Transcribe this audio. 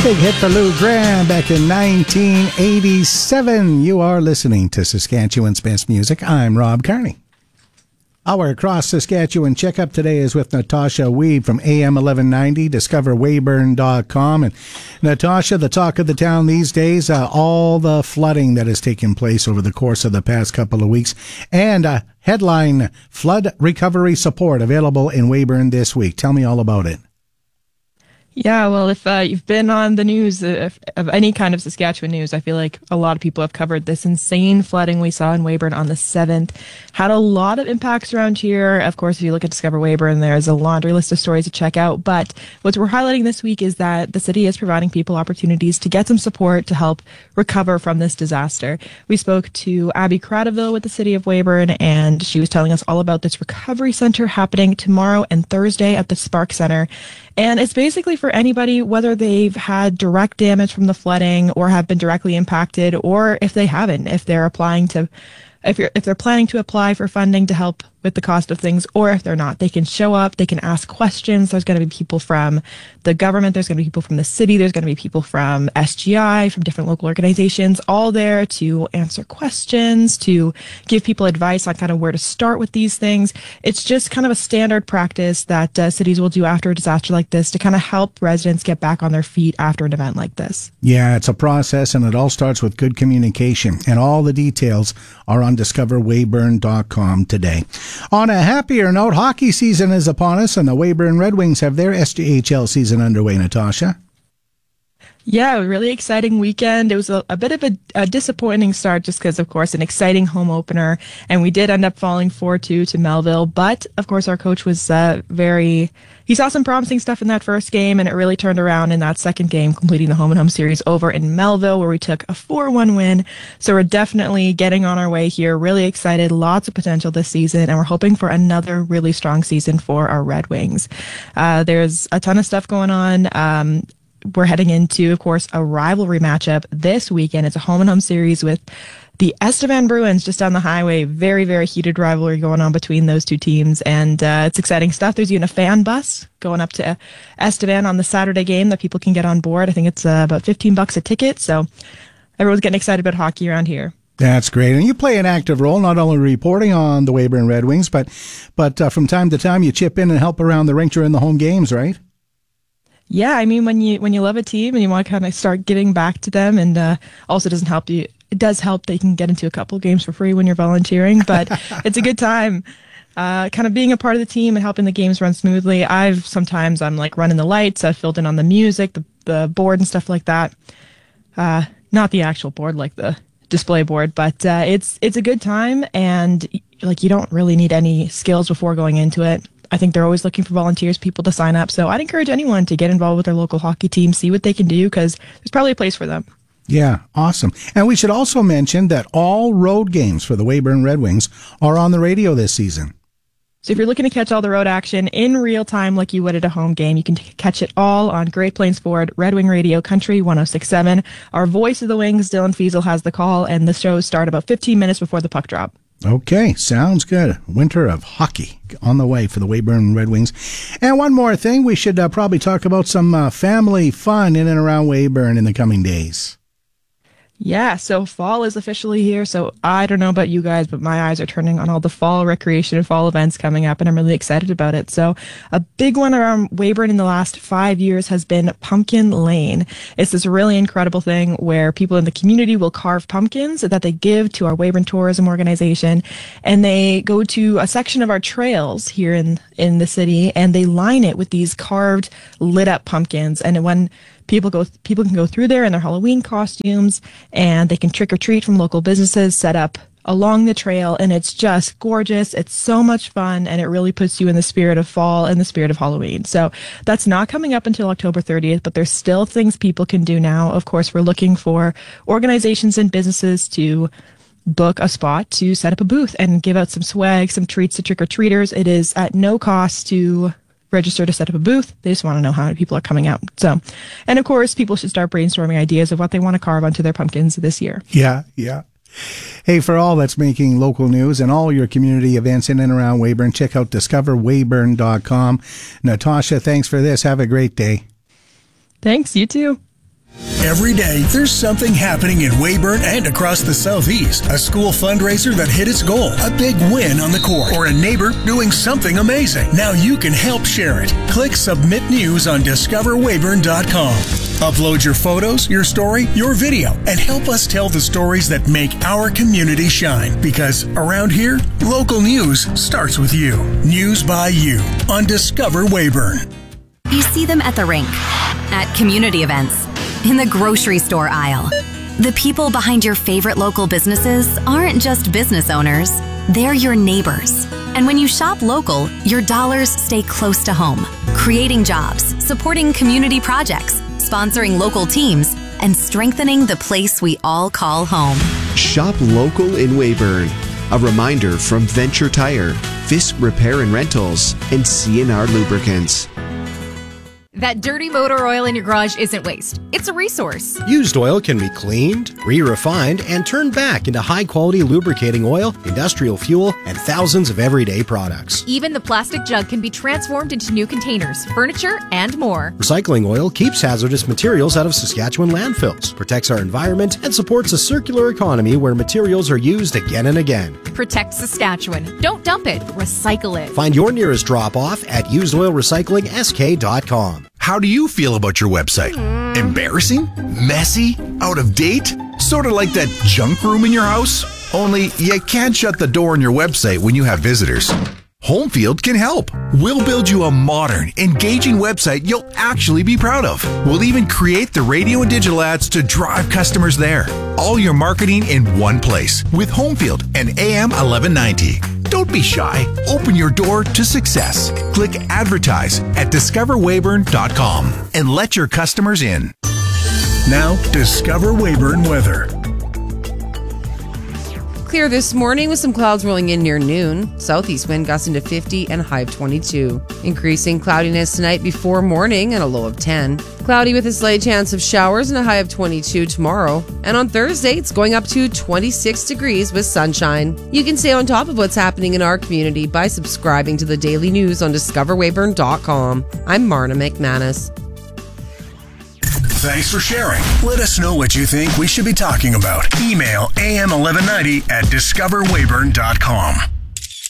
Big hit for Lou Gramm back in 1987. You are listening to Saskatchewan's Best Music. I'm Rob Carney. Our Across Saskatchewan checkup today is with Natasha Weed from AM 1190, discoverweyburn.com. And Natasha, the talk of the town these days, all the flooding that has taken place over the course of the past couple of weeks, and headline, flood recovery support available in Weyburn this week. Tell me all about it. Yeah, well, if you've been on the news of any kind of Saskatchewan news, I feel like a lot of people have covered this insane flooding we saw in Weyburn on the 7th. Had a lot of impacts around here. Of course, if you look at Discover Weyburn, there's a laundry list of stories to check out. But what we're highlighting this week is that the city is providing people opportunities to get some support to help recover from this disaster. We spoke to Abby Cradaville with the city of Weyburn, and she was telling us all about this recovery center happening tomorrow and Thursday at the Spark Center. And it's basically for anybody, whether they've had direct damage from the flooding or have been directly impacted, or if they haven't, if they're planning to apply for funding to help with the cost of things, or if they're not, they can show up, they can ask questions. There's going to be people from the government, there's going to be people from the city, there's going to be people from SGI, from different local organizations, all there to answer questions, to give people advice on kind of where to start with these things. It's just kind of a standard practice that cities will do after a disaster like this to kind of help residents get back on their feet after an event like this. Yeah, it's a process, and it all starts with good communication, and all the details are on discoverweyburn.com today. On a happier note, hockey season is upon us, and the Weyburn Red Wings have their SJHL season underway, Natasha. Yeah, a really exciting weekend. It was a bit of a disappointing start just because, of course, an exciting home opener, and we did end up falling 4-2 to Melville. But, of course, our coach was he saw some promising stuff in that first game, and it really turned around in that second game, completing the home-and-home series over in Melville, where we took a 4-1 win. So we're definitely getting on our way here. Really excited. Lots of potential this season, and we're hoping for another really strong season for our Red Wings. There's a ton of stuff going on. We're heading into, of course, a rivalry matchup this weekend. It's a home-and-home series with the Estevan Bruins just down the highway. Very, very heated rivalry going on between those two teams, and it's exciting stuff. There's even a fan bus going up to Estevan on the Saturday game that people can get on board. I think it's about $15 a ticket, so everyone's getting excited about hockey around here. That's great. And you play an active role, not only reporting on the Weyburn Red Wings, but from time to time you chip in and help around the rink during the home games, right? Yeah, I mean, when you love a team and you want to kind of start giving back to them, and also it does help that you can get into a couple of games for free when you're volunteering, but it's a good time. Kind of being a part of the team and helping the games run smoothly. I'm like running the lights, I've filled in on the music, the board and stuff like that. Not the actual board, like the display board, but it's a good time, and like you don't really need any skills before going into it. I think they're always looking for volunteers, people to sign up. So I'd encourage anyone to get involved with their local hockey team, see what they can do, because there's probably a place for them. Yeah, awesome. And we should also mention that all road games for the Weyburn Red Wings are on the radio this season. So if you're looking to catch all the road action in real time like you would at a home game, you can catch it all on Great Plains Ford, Red Wing Radio, Country 106.7. Our voice of the Wings, Dylan Fiesel, has the call, and the shows start about 15 minutes before the puck drop. Okay, sounds good. Winter of hockey on the way for the Weyburn Red Wings. And one more thing, we should probably talk about some family fun in and around Weyburn in the coming days. Yeah, so fall is officially here. So I don't know about you guys, but my eyes are turning on all the fall recreation and fall events coming up, and I'm really excited about it. So a big one around Weyburn in the last 5 years has been Pumpkin Lane. It's this really incredible thing where people in the community will carve pumpkins that they give to our Weyburn Tourism Organization, and they go to a section of our trails here in the city, and they line it with these carved, lit up pumpkins. And when people can go through there in their Halloween costumes, and they can trick or treat from local businesses set up along the trail, and it's just gorgeous. It's so much fun, and it really puts you in the spirit of fall and the spirit of Halloween. So that's not coming up until October 30th, but there's still things people can do now. Of course, we're looking for organizations and businesses to book a spot to set up a booth and give out some swag, some treats to trick-or-treaters. It is at no cost to register to set up a booth. They just want to know how many people are coming out. So, and of course, people should start brainstorming ideas of what they want to carve onto their pumpkins this year. Yeah. Hey, for all that's making local news and all your community events in and around Weyburn, check out discoverweyburn.com. Natasha, thanks for this. Have a great day. Thanks. You too. Every day, there's something happening in Weyburn and across the Southeast. A school fundraiser that hit its goal, a big win on the court, or a neighbor doing something amazing. Now you can help share it. Click Submit News on discoverweyburn.com. Upload your photos, your story, your video, and help us tell the stories that make our community shine. Because around here, local news starts with you. News by you on Discover Weyburn. You see them at the rink, at community events, in the grocery store aisle. The people behind your favorite local businesses aren't just business owners, they're your neighbors. And when you shop local, your dollars stay close to home, creating jobs, supporting community projects, sponsoring local teams, and strengthening the place we all call home. Shop local in Weyburn. A reminder from Venture Tire, Fisk Repair and Rentals, and CNR Lubricants. That dirty motor oil in your garage isn't waste. It's a resource. Used oil can be cleaned, re-refined, and turned back into high-quality lubricating oil, industrial fuel, and thousands of everyday products. Even the plastic jug can be transformed into new containers, furniture, and more. Recycling oil keeps hazardous materials out of Saskatchewan landfills, protects our environment, and supports a circular economy where materials are used again and again. Protect Saskatchewan. Don't dump it. Recycle it. Find your nearest drop-off at usedoilrecyclingsk.com. How do you feel about your website? Embarrassing? Messy? Out of date? Sort of like that junk room in your house? Only you can't shut the door on your website when you have visitors. Homefield can help. We'll build you a modern, engaging website you'll actually be proud of. We'll even create the radio and digital ads to drive customers there. All your marketing in one place with Homefield and AM 1190. Don't be shy. Open your door to success. Click advertise at discoverweyburn.com and let your customers in. Now, Discover Weyburn weather. Clear this morning with some clouds rolling in near noon. Southeast wind gusting to 50 and a high of 22. Increasing cloudiness tonight before morning and a low of 10. Cloudy with a slight chance of showers and a high of 22 tomorrow. And on Thursday, it's going up to 26 degrees with sunshine. You can stay on top of what's happening in our community by subscribing to the daily news on discoverweyburn.com. I'm Marna McManus. Thanks for sharing. Let us know what you think we should be talking about. Email am1190 at discoverweyburn.com.